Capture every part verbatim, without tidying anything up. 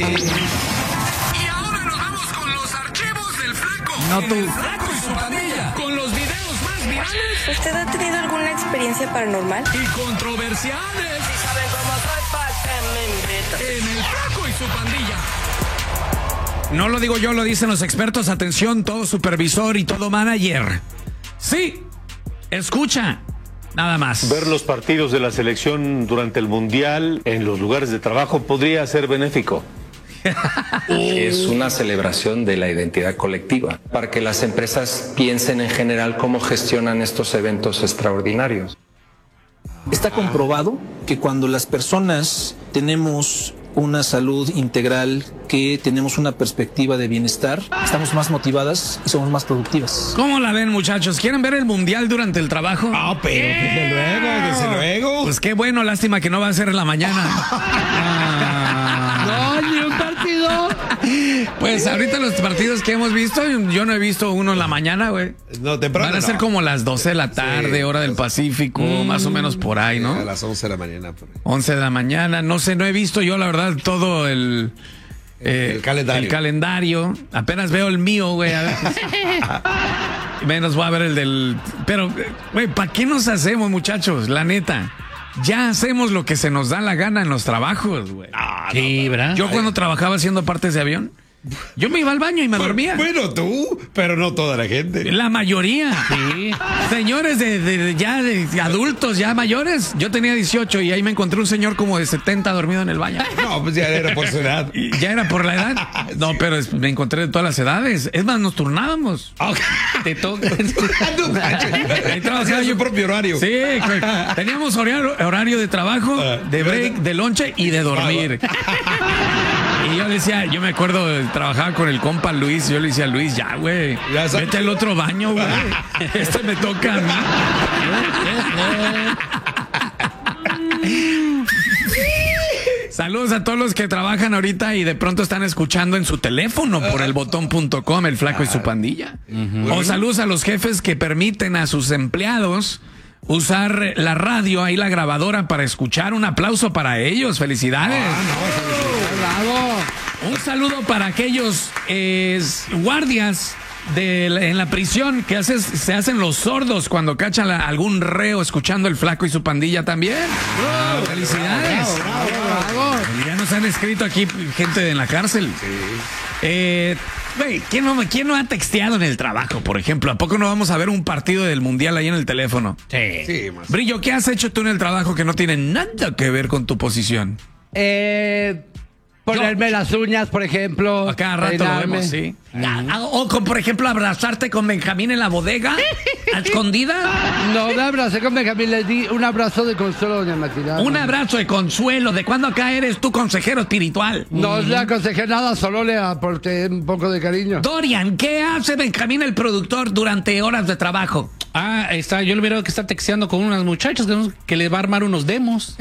Y ahora nos vamos con los archivos del Flaco. No tú. El Flaco y su pandilla. Con los videos más virales. ¿Usted ha tenido alguna experiencia paranormal? Y controversiales. Si saben cómo soy, ¿para qué me invitan? En el Flaco y su pandilla. No lo digo yo, lo dicen los expertos. Atención, todo supervisor y todo manager. Sí, escucha. Nada más. Ver los partidos de la selección durante el Mundial en los lugares de trabajo podría ser benéfico. Es una celebración de la identidad colectiva, para que las empresas piensen en general cómo gestionan estos eventos extraordinarios. Está comprobado que cuando las personas tenemos una salud integral, que tenemos una perspectiva de bienestar, estamos más motivadas y somos más productivas. ¿Cómo la ven, muchachos? ¿Quieren ver el mundial durante el trabajo? Ah, pero desde luego, desde luego. Pues qué bueno, lástima que no va a ser en la mañana. No, ni un partido. Pues ahorita los partidos que hemos visto, yo no he visto uno en la mañana, güey. No, temprano. Van a ser no. como las doce de la tarde, Sí, hora del Pacífico, Mm, más o menos por ahí, ¿no? A las once de la mañana. Por ahí. once de la mañana, no sé, no he visto yo la verdad todo el... eh, el calendario. El calendario. Apenas veo el mío, güey. A ver. Menos voy a ver el del... Pero, güey, ¿para qué nos hacemos, muchachos? La neta. Ya hacemos lo que se nos da la gana en los trabajos, güey. Ah, Sí, ¿verdad? Yo cuando trabajaba haciendo partes de avión, yo me iba al baño y me dormía. Bueno, tú, pero no toda la gente. La mayoría. Sí. Señores de, de- de- ya de adultos, ya mayores. Yo tenía dieciocho y ahí me encontré un señor como de setenta dormido en el baño. No, pues ya era por su edad. Y ya era por la edad. No, pero es- me encontré de todas las edades. Es más, nos turnábamos. Te toca. Ahí trabajaba Hacía yo. su propio horario. Sí, güey. Teníamos horario, horario de trabajo, de break, de lonche y de dormir. Y yo le decía, yo me acuerdo, trabajaba con el compa Luis, yo le decía, Luis, ya, güey, Ya sabes. vete al otro baño, güey. Este me toca a mí. Saludos a todos los que trabajan ahorita y de pronto están escuchando en su teléfono por el botón punto com, el Flaco y su pandilla. O saludos a los jefes que permiten a sus empleados usar la radio, ahí la grabadora para escuchar. Un aplauso para ellos, felicidades. Un saludo para aquellos eh, guardias de la- en la prisión que haces, se hacen los sordos cuando cachan a algún reo escuchando el Flaco y su pandilla también. Felicidades. Ya nos han escrito aquí gente en la cárcel. Eh, güey, ¿quién no, ¿quién no ha texteado en el trabajo, por ejemplo? ¿A poco no vamos a ver un partido del mundial ahí en el teléfono? Sí. Sí, más. Brillo, ¿qué has hecho tú en el trabajo que no tiene nada que ver con tu posición? Eh, ponerme las uñas, por ejemplo. A cada rato lo peinarme. vemos, sí. Ah, O, con, por ejemplo, abrazarte con Benjamín en la bodega, a escondida. No, me abracé con Benjamín, le di un abrazo de consuelo, doña Martina. Un abrazo de consuelo. ¿De cuándo acá eres tu consejero espiritual? No le aconsejé nada, solo le aporté un poco de cariño. Dorian, ¿qué hace Benjamín el productor durante horas de trabajo? Ah, está, yo le hubiera que está texteando con unas muchachas que, que le va a armar unos demos.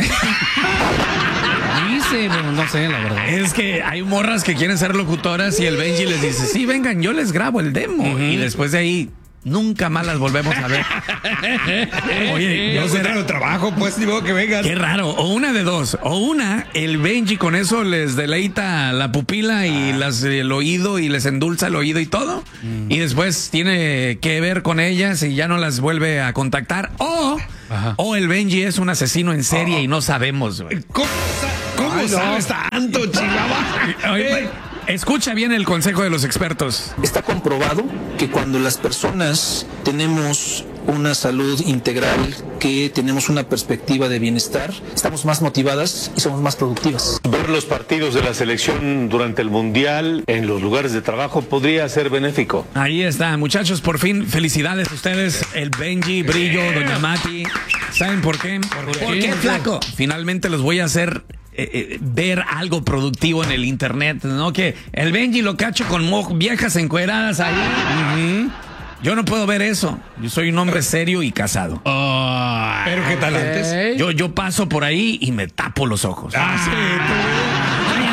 Dice, pero no sé, la verdad. Es que hay morras que quieren ser locutoras y el Benji les dice, sí, vengan, yo les grabo el demo. Y después de ahí, nunca más las volvemos a ver. Oye, Yo yo sé será... trabajo, pues ni modo que vengan. Qué raro, o una de dos, o una, el Benji con eso les deleita la pupila y las, el oído y les endulza el oído y todo, y después tiene que ver con ellas y ya no las vuelve a contactar, o, o el Benji es un asesino en serie y no sabemos, güey. ¿Cómo, sa- cómo Ay, no. sabes tanto, Chihuahua? Oye, Eh, güey, escucha bien el consejo de los expertos. Está comprobado que cuando las personas tenemos una salud integral, que tenemos una perspectiva de bienestar, estamos más motivadas y somos más productivas. Ver los partidos de la selección durante el Mundial en los lugares de trabajo podría ser benéfico. Ahí está, muchachos, por fin, felicidades a ustedes, el Benji, Brillo, Doña Mati. ¿Saben por qué? ¿Por, qué, flaco? Finalmente los voy a hacer eh, eh, ver algo productivo en el internet, ¿no? Que el Benji lo cacho con mo- viejas encueradas ahí. Ujú. Yo no puedo ver eso. Yo soy un hombre serio y casado. Pero qué tal antes. Ey. Yo, yo paso por ahí y me tapo los ojos. Ah, sí,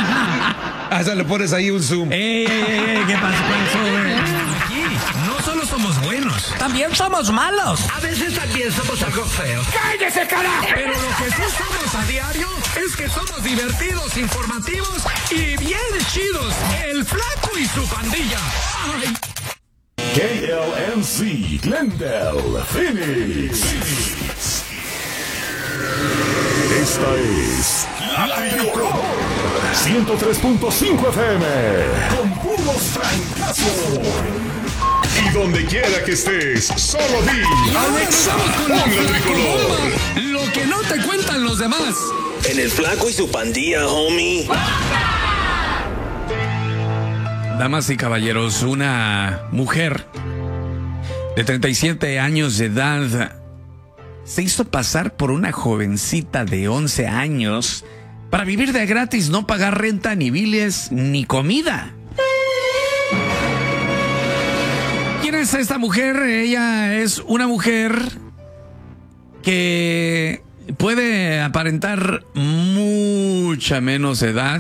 tú. Hasta le pones ahí un zoom. ¡Ey, ey, ey, ey! ¿Qué pasó con eso, güey? Aquí no solo somos somos buenos. También somos malos. A veces también somos algo feos. ¡Cállese, carajo! Pero lo que sí somos a diario es que somos divertidos, informativos y bien chidos. El Flaco y su pandilla. Ay. K L M C, Glendale, Phoenix. Esta es La Mejor ciento tres punto cinco F M con puros francazos. Y donde quiera que estés, solo di Anexamos con la Ponle Flaco tricolor. Bomba, lo que no te cuentan los demás. En el Flaco y su pandilla, homie. Damas y caballeros, una mujer de treinta y siete años de edad se hizo pasar por una jovencita de once años para vivir de gratis, no pagar renta, ni biles, ni comida. ¿Quién es esta mujer? Ella es una mujer que puede aparentar mucha menos edad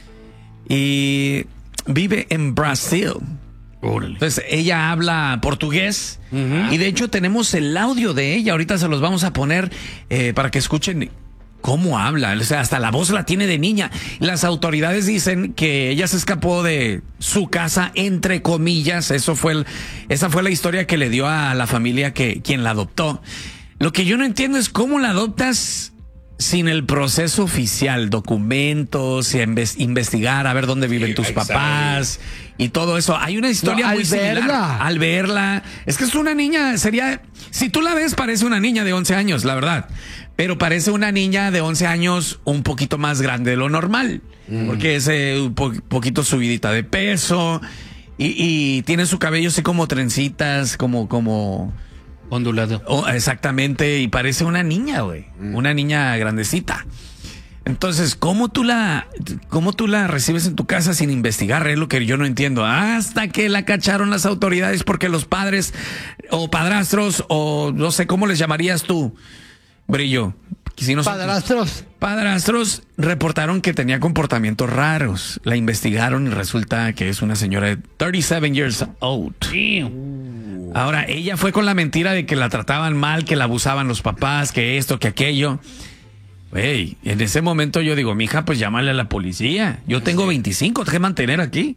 y vive en Brasil. Entonces ella habla portugués uh-huh. y de hecho tenemos el audio de ella. Ahorita se los vamos a poner eh, para que escuchen cómo habla. O sea, hasta la voz la tiene de niña. Las autoridades dicen que ella se escapó de su casa, entre comillas. Eso fue el, esa fue la historia que le dio a la familia que quien la adoptó. Lo que yo no entiendo es cómo la adoptas sin el proceso oficial, documentos, y investigar, a ver dónde viven tus papás y todo eso. Hay una historia no, muy similar. Verla. Al verla. Es que es una niña, sería... Si tú la ves, parece una niña de once años, la verdad. Pero parece una niña de once años un poquito más grande de lo normal. Mm. Porque es eh, un po poquito subidita de peso. Y, y tiene su cabello así como trencitas, como... como ondulado. Oh, exactamente, y parece una niña, güey. Mm. Una niña grandecita. Entonces, ¿cómo tú la cómo tú la recibes en tu casa sin investigar? Es lo que yo no entiendo. Hasta que la cacharon las autoridades porque los padres o padrastros o no sé cómo les llamarías tú, Brillo. Si no padrastros. Padrastros reportaron que tenía comportamientos raros. La investigaron y resulta que es una señora de treinta y siete years old. Ahora, ella fue con la mentira de que la trataban mal, que la abusaban los papás, que esto, que aquello. Güey, en ese momento yo digo, mija, pues llámale a la policía. Yo tengo veinticinco, tengo que mantener aquí.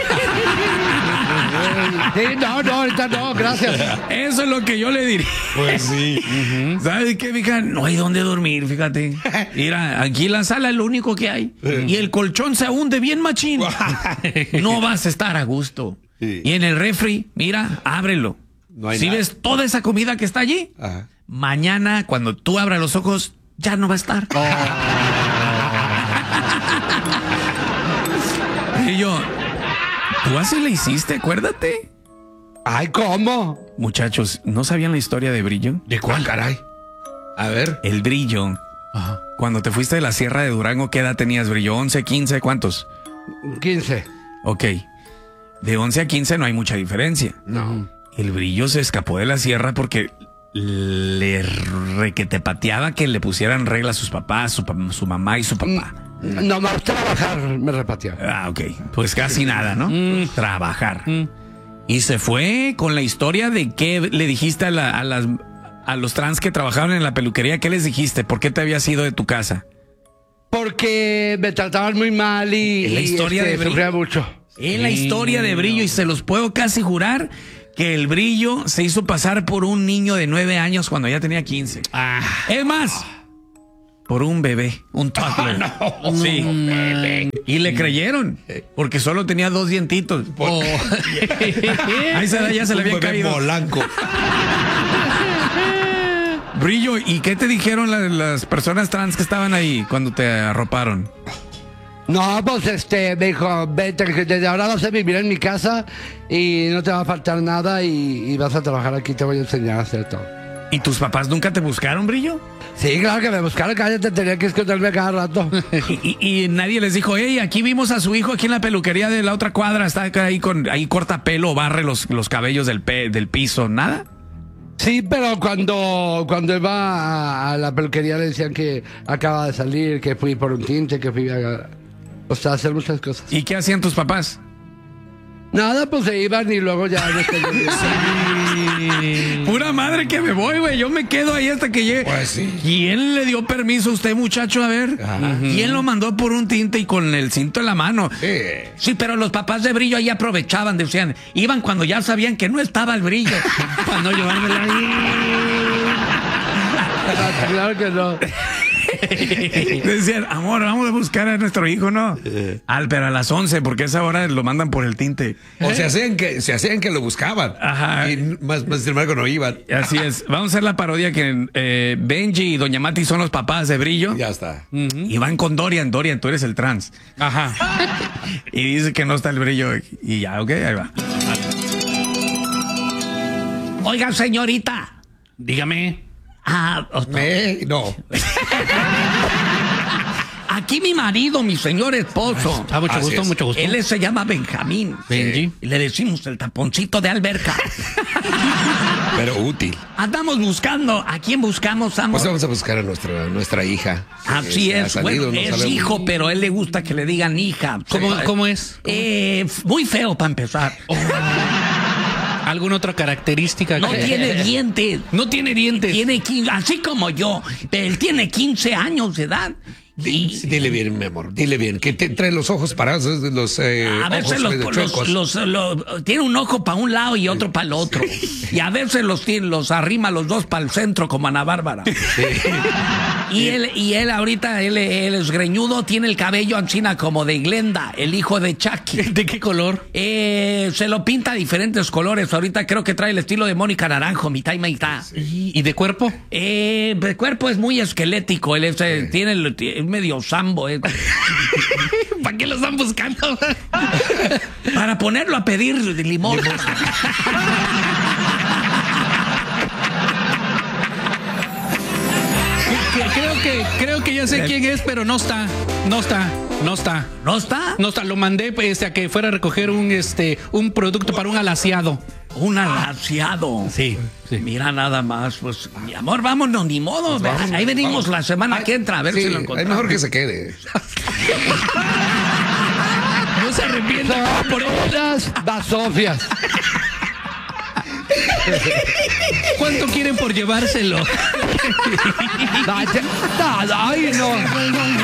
Sí, no, no, ahorita no, gracias. Eso es lo que yo le diría. Pues sí. Uh-huh. ¿Sabes qué, mija? No hay dónde dormir, fíjate. Mira, aquí en la sala es lo único que hay. Y el colchón se hunde bien machín. No vas a estar a gusto. Sí. Y en el refri, mira, ábrelo. No si nada. Ves toda esa comida que está allí, ajá, mañana cuando tú abras los ojos, ya no va a estar. Oh. Y yo, tú así le hiciste, acuérdate. Ay, ¿cómo? Muchachos, ¿no sabían la historia de Brillo? ¿De cuál, caray? A ver. El Brillo. Ajá. Cuando te fuiste de la Sierra de Durango, ¿qué edad tenías, Brillo? ¿once, quince? ¿Cuántos? quince. Ok. De once a quince no hay mucha diferencia. No. El Brillo se escapó de la sierra porque le requetepateaba que le pusieran reglas a sus papás, su, su mamá y su papá. No, más trabajar me repateó. Ah, ok. Pues casi nada, ¿no? Mm. Trabajar. Mm. Y se fue con la historia de qué le dijiste a, la, a, las, a los trans que trabajaban en la peluquería. ¿Qué les dijiste? ¿Por qué te habías ido de tu casa? Porque me trataban muy mal y, la historia y este, de sufría mucho. Es la historia de Brillo y se los puedo casi jurar que el Brillo se hizo pasar por un niño de nueve años cuando ya tenía quince. Ah. Es más, por un bebé, un toddler. Ah, no. Sí. Un bebé. Y le creyeron, porque solo tenía dos dientitos. Oh. Ahí se, ya se le había caído. Blanco. Brillo, ¿y qué te dijeron las, las personas trans que estaban ahí cuando te arroparon? No, pues este, me dijo, vete, desde ahora vas a vivir en mi casa y no te va a faltar nada y, y vas a trabajar aquí, te voy a enseñar a hacer todo. ¿Y tus papás nunca te buscaron, Brillo? Sí, claro que me buscaron, cállate, tenía que esconderme cada rato. y, y, y nadie les dijo, hey, aquí vimos a su hijo aquí en la peluquería de la otra cuadra, está ahí, con, ahí corta pelo, barre los, los cabellos del, pe, del piso, ¿nada? Sí, pero cuando, cuando iba a, a la peluquería le decían que acaba de salir, que fui por un tinte, que fui a... O sea, hacer muchas cosas. ¿Y qué hacían tus papás? Nada, pues se iban y luego ya... No sí, Pura madre que me voy, güey. Yo me quedo ahí hasta que llegue. Pues sí. ¿Quién le dio permiso a usted, muchacho? A ver. Ajá. ¿Quién lo mandó por un tinte y con el cinto en la mano? Sí. Sí, pero los papás de brillo ahí aprovechaban, decían, iban cuando ya sabían que no estaba el brillo. Para no llevármela ahí. Claro que no. Decían, amor, vamos a buscar a nuestro hijo, ¿no? Al, pero a las once, porque a esa hora lo mandan por el tinte. O se hacían que, se hacían que lo buscaban. Ajá. Y más, más sin embargo no iban. Así es. Vamos a hacer la parodia que eh, Benji y Doña Mati son los papás de brillo. Ya está. Y van con Dorian. Dorian, tú eres el trans. Ajá. Y dice que no está el brillo. Y ya, ok, ahí va. Oiga, señorita. Dígame. Ah, Me, no. Aquí mi marido, mi señor esposo. Ah, mucho Así gusto, es. mucho gusto. Él se llama Benjamín. Benji. Y le decimos el taponcito de alberca. Pero útil. Andamos buscando. ¿A quién buscamos, amor? Pues vamos a buscar a nuestra, nuestra hija. Así Eh, ha es. salido, Bueno, no es sabemos. hijo, pero a él le gusta que le digan hija. ¿Cómo, Sí. cómo es? Eh, muy feo para empezar. ¿Alguna otra característica? No que- tiene dientes. No tiene dientes. Tiene quince, así como yo. Pero él tiene quince años de edad. Di- Dile bien, mi amor, dile bien, que te trae los ojos parados, los eh, A veces ojos los, medio los, chuecos. los- los- tiene un ojo para un lado y otro para el otro. Y a veces los, tiene- los arrima los dos para el centro como Ana Bárbara. Y él, y él ahorita, él, él es greñudo, tiene el cabello ancina como de Glenda, el hijo de Chucky. ¿De qué color? Eh, se lo pinta a diferentes colores. Ahorita creo que trae el estilo de Mónica Naranjo, mitad y mitad. ¿Y y de cuerpo? Eh, el cuerpo es muy esquelético, él es, eh, tiene el- es medio sambo. eh. ¿Para qué lo están buscando? Para ponerlo a pedir limón. Que- Creo que, creo que ya sé quién es, pero no está. No está. No está. ¿No está? No está. Lo mandé pues, a que fuera a recoger un este un producto para un alaciado. Un alaciado. Sí, sí. Mira nada más, pues, mi amor, vámonos, ni modo. ve- Ahí venimos la semana que entra, a ver Sí, si lo es encontramos. mejor que se quede. No se arrepienta por Las basofias. ¿Cuánto quieren por llevárselo? Ay, no.